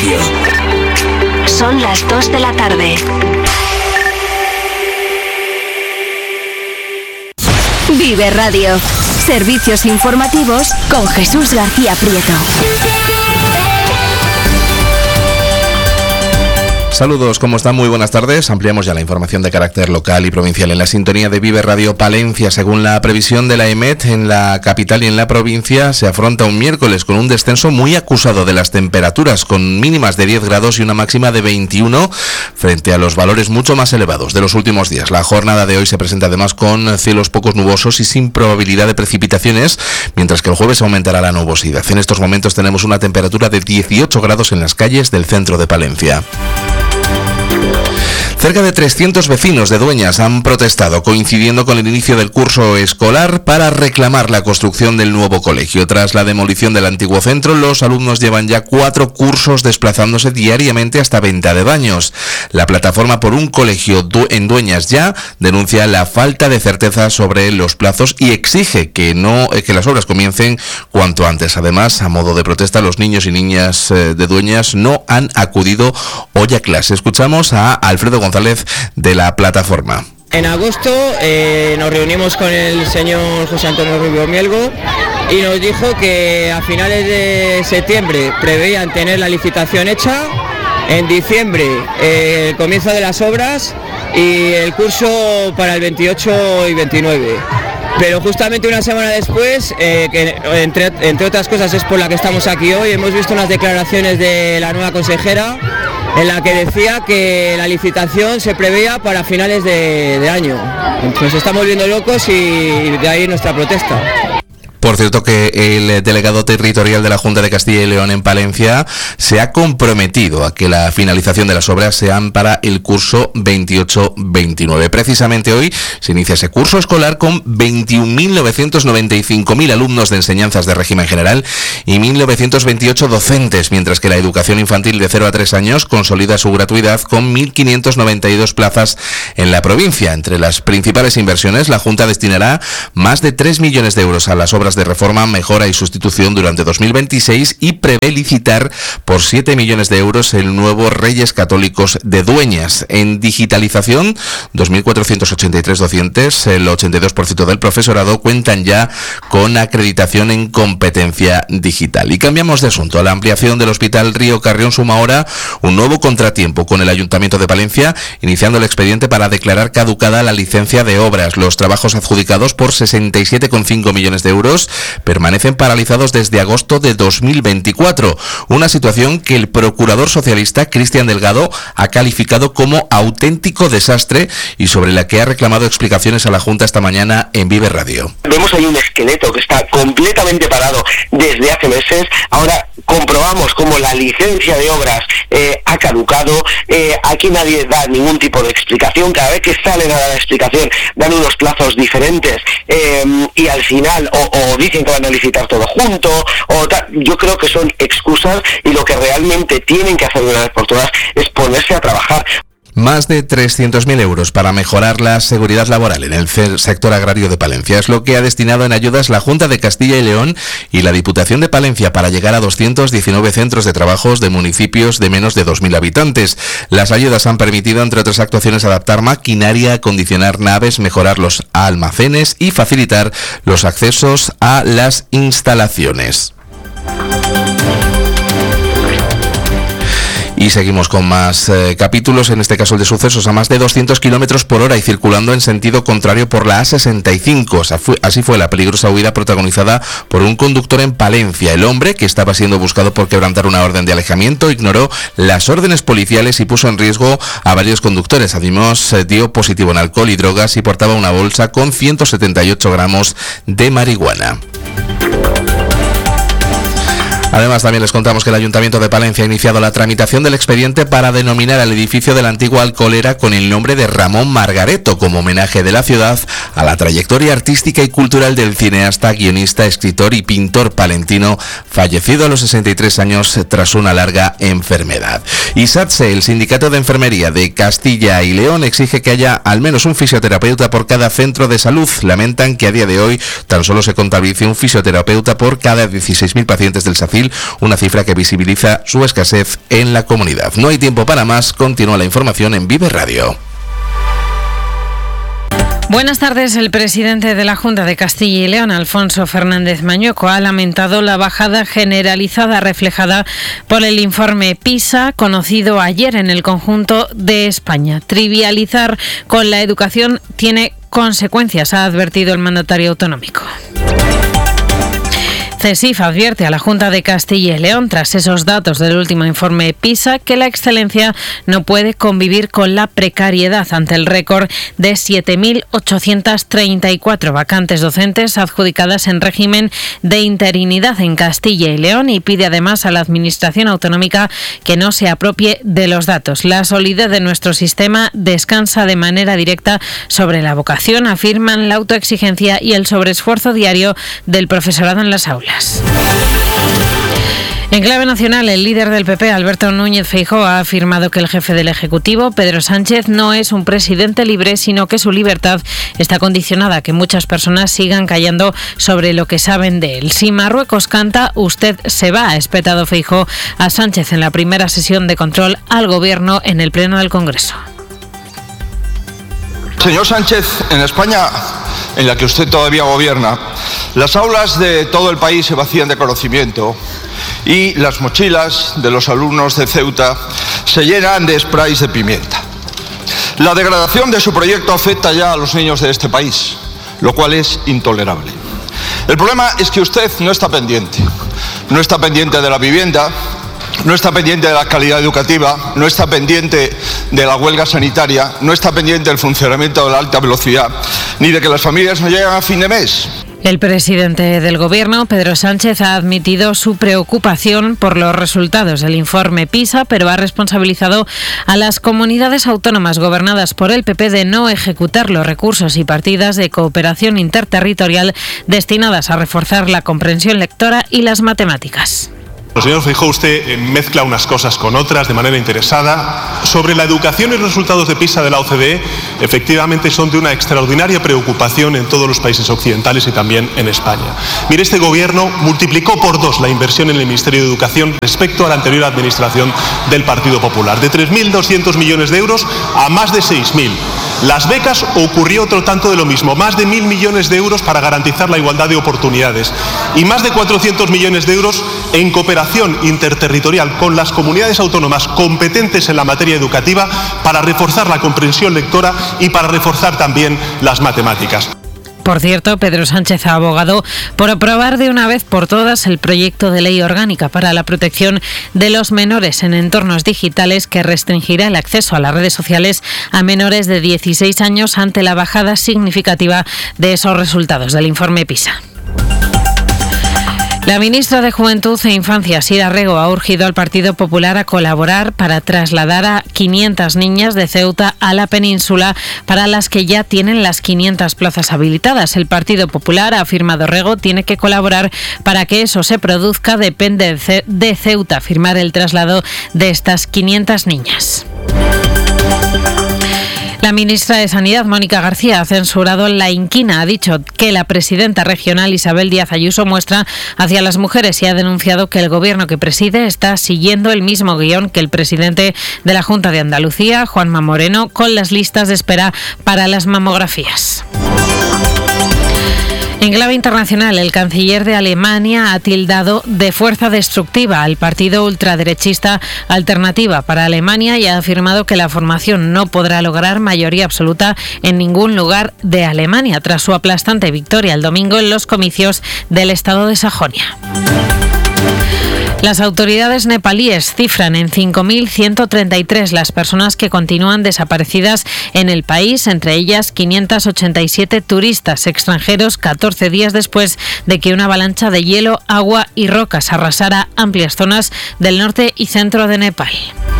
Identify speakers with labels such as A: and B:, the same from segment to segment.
A: Radio.
B: Son las 2 de la tarde. Vive Radio. Servicios informativos con Jesús García Prieto.
C: Saludos, ¿cómo están? Muy buenas tardes. Ampliamos ya la información de carácter local y provincial en la sintonía de Vive Radio Palencia. Según la previsión de la EMET, en la capital y en la provincia se afronta un miércoles con un descenso muy acusado de las temperaturas, con mínimas de 10 grados y una máxima de 21 frente a los valores mucho más elevados de los últimos días. La jornada de hoy se presenta además con cielos pocos nubosos y sin probabilidad de precipitaciones, mientras que el jueves aumentará la nubosidad. En estos momentos tenemos una temperatura de 18 grados en las calles del centro de Palencia. Cerca de 300 vecinos de Dueñas han protestado, coincidiendo con el inicio del curso escolar, para reclamar la construcción del nuevo colegio. Tras la demolición del antiguo centro, los alumnos llevan ya 4 cursos desplazándose diariamente hasta Venta de Baños. La plataforma por un colegio en Dueñas ya denuncia la falta de certeza sobre los plazos y exige que las obras comiencen cuanto antes. Además, a modo de protesta, los niños y niñas de Dueñas no han acudido hoy a clase. Escuchamos a Alfredo González de la plataforma.
D: En agosto nos reunimos con el señor José Antonio Rubio Mielgo y nos dijo que a finales de septiembre preveían tener la licitación hecha, en diciembre el comienzo de las obras y el curso para el 28 y 29. Pero justamente una semana después, que entre otras cosas es por la que estamos aquí hoy, hemos visto unas declaraciones de la nueva consejera en la que decía que la licitación se preveía para finales de año. Nos estamos volviendo locos y de ahí nuestra protesta.
C: Por cierto, que el delegado territorial de la Junta de Castilla y León en Palencia se ha comprometido a que la finalización de las obras sean para el curso 28-29. Precisamente hoy se inicia ese curso escolar con 21.995.000 alumnos de enseñanzas de régimen general y 1.928 docentes, mientras que la educación infantil de 0 a 3 años consolida su gratuidad con 1.592 plazas en la provincia. Entre las principales inversiones, la Junta destinará más de 3 millones de euros a las obras de reforma, mejora y sustitución durante 2026 y prevé licitar por 7 millones de euros el nuevo Reyes Católicos de Dueñas. En digitalización, 2.483 docentes, el 82% del profesorado cuentan ya con acreditación en competencia digital. Y cambiamos de asunto. La ampliación del Hospital Río Carrión suma ahora un nuevo contratiempo con el Ayuntamiento de Palencia, iniciando el expediente para declarar caducada la licencia de obras. Los trabajos adjudicados por 67,5 millones de euros permanecen paralizados desde agosto de 2024, una situación que el procurador socialista Cristian Delgado ha calificado como auténtico desastre y sobre la que ha reclamado explicaciones a la Junta esta mañana en Vive Radio.
E: Vemos ahí un esqueleto que está completamente parado desde hace meses. Ahora comprobamos cómo la licencia de obras ha caducado. Aquí nadie da ningún tipo de explicación. Cada vez que salen a dar la explicación dan unos plazos diferentes y al final o dicen que van a licitar todo junto o tal. Yo creo que son excusas y lo que realmente tienen que hacer de una vez por todas es ponerse a trabajar.
C: Más de 300.000 euros para mejorar la seguridad laboral en el sector agrario de Palencia es lo que ha destinado en ayudas la Junta de Castilla y León y la Diputación de Palencia para llegar a 219 centros de trabajos de municipios de menos de 2.000 habitantes. Las ayudas han permitido, entre otras actuaciones, adaptar maquinaria, acondicionar naves, mejorar los almacenes y facilitar los accesos a las instalaciones. Y seguimos con más capítulos, en este caso el de sucesos a más de 200 kilómetros por hora y circulando en sentido contrario por la A65. Así fue la peligrosa huida protagonizada por un conductor en Palencia. El hombre, que estaba siendo buscado por quebrantar una orden de alejamiento, ignoró las órdenes policiales y puso en riesgo a varios conductores. Además, dio positivo en alcohol y drogas y portaba una bolsa con 178 gramos de marihuana. Además, también les contamos que el Ayuntamiento de Palencia ha iniciado la tramitación del expediente para denominar al edificio de la antigua Alcolera con el nombre de Ramón Margareto, como homenaje de la ciudad a la trayectoria artística y cultural del cineasta, guionista, escritor y pintor palentino, fallecido a los 63 años tras una larga enfermedad. Y SATSE, el Sindicato de Enfermería de Castilla y León, exige que haya al menos un fisioterapeuta por cada centro de salud. Lamentan que a día de hoy tan solo se contabilice un fisioterapeuta por cada 16.000 pacientes del SACIR infantil, una cifra que visibiliza su escasez en la comunidad. No hay tiempo para más, continúa la información en Vive Radio.
A: Buenas tardes. El presidente de la Junta de Castilla y León, Alfonso Fernández Mañueco, ha lamentado la bajada generalizada reflejada por el informe PISA, conocido ayer en el conjunto de España. Trivializar con la educación tiene consecuencias, ha advertido el mandatario autonómico. CESIF advierte a la Junta de Castilla y León, tras esos datos del último informe PISA, que la excelencia no puede convivir con la precariedad ante el récord de 7.834 vacantes docentes adjudicadas en régimen de interinidad en Castilla y León, y pide además a la Administración autonómica que no se apropie de los datos. La solidez de nuestro sistema descansa de manera directa sobre la vocación, afirman la autoexigencia y el sobreesfuerzo diario del profesorado en las aulas. En clave nacional, el líder del PP, Alberto Núñez Feijóo, ha afirmado que el jefe del Ejecutivo, Pedro Sánchez, no es un presidente libre, sino que su libertad está condicionada a que muchas personas sigan callando sobre lo que saben de él. Si Marruecos canta, usted se va, ha espetado Feijóo a Sánchez en la primera sesión de control al Gobierno en el Pleno del Congreso.
F: Señor Sánchez, en España, en la que usted todavía gobierna, las aulas de todo el país se vacían de conocimiento y las mochilas de los alumnos de Ceuta se llenan de sprays de pimienta. La degradación de su proyecto afecta ya a los niños de este país, lo cual es intolerable. El problema es que usted no está pendiente de la vivienda, no está pendiente de la calidad educativa, no está pendiente de la huelga sanitaria, no está pendiente del funcionamiento de la alta velocidad, ni de que las familias no llegan a fin de mes.
A: El presidente del Gobierno, Pedro Sánchez, ha admitido su preocupación por los resultados del informe PISA, pero ha responsabilizado a las comunidades autónomas gobernadas por el PP de no ejecutar los recursos y partidas de cooperación interterritorial destinadas a reforzar la comprensión lectora y las matemáticas.
G: Señor Feijóo, usted mezcla unas cosas con otras de manera interesada. Sobre la educación y los resultados de PISA de la OCDE, efectivamente son de una extraordinaria preocupación en todos los países occidentales y también en España. Mire, este gobierno multiplicó por 2 la inversión en el Ministerio de Educación respecto a la anterior administración del Partido Popular, de 3.200 millones de euros a más de 6.000. Las becas, ocurrió otro tanto de lo mismo, más de 1.000 millones de euros para garantizar la igualdad de oportunidades y más de 400 millones de euros en cooperación interterritorial con las comunidades autónomas competentes en la materia educativa para reforzar la comprensión lectora y para reforzar también las matemáticas.
A: Por cierto, Pedro Sánchez ha abogado por aprobar de una vez por todas el proyecto de ley orgánica para la protección de los menores en entornos digitales, que restringirá el acceso a las redes sociales a menores de 16 años ante la bajada significativa de esos resultados del informe PISA. La ministra de Juventud e Infancia, Sira Rego, ha urgido al Partido Popular a colaborar para trasladar a 500 niñas de Ceuta a la península, para las que ya tienen las 500 plazas habilitadas. El Partido Popular, ha afirmado Rego, tiene que colaborar para que eso se produzca. Depende de Ceuta firmar el traslado de estas 500 niñas. La ministra de Sanidad, Mónica García, ha censurado la inquina. Ha dicho que la presidenta regional, Isabel Díaz Ayuso, muestra hacia las mujeres y ha denunciado que el gobierno que preside está siguiendo el mismo guión que el presidente de la Junta de Andalucía, Juanma Moreno, con las listas de espera para las mamografías. En clave internacional, el canciller de Alemania ha tildado de fuerza destructiva al partido ultraderechista Alternativa para Alemania y ha afirmado que la formación no podrá lograr mayoría absoluta en ningún lugar de Alemania, tras su aplastante victoria el domingo en los comicios del estado de Sajonia. Las autoridades nepalíes cifran en 5.133 las personas que continúan desaparecidas en el país, entre ellas 587 turistas extranjeros, 14 días después de que una avalancha de hielo, agua y rocas arrasara amplias zonas del norte y centro de Nepal.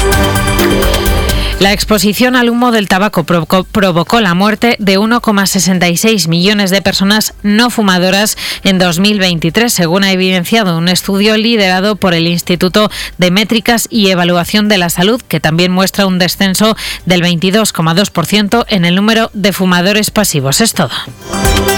A: La exposición al humo del tabaco provocó la muerte de 1,66 millones de personas no fumadoras en 2023, según ha evidenciado un estudio liderado por el Instituto de Métricas y Evaluación de la Salud, que también muestra un descenso del 22,2% en el número de fumadores pasivos. Es todo.